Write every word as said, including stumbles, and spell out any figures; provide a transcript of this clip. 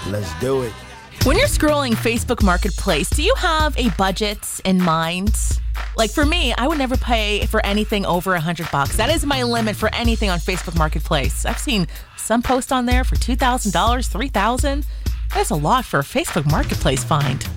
Let's do it. When you're scrolling Facebook Marketplace, do you have a budget in mind? Like for me, I would never pay for anything over a hundred bucks. That is my limit for anything on Facebook Marketplace. I've seen some posts on there for two thousand dollars, three thousand dollars. That's a lot for a Facebook Marketplace find.